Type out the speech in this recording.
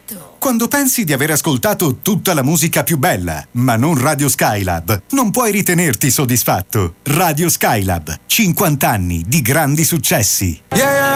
Quando pensi di aver ascoltato tutta la musica più bella, ma non Radio Skylab, non puoi ritenerti soddisfatto. Radio Skylab, 50 anni di grandi successi.